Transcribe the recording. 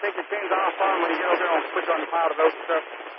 take your chains off on when you get over there and switch on the power to those stuff?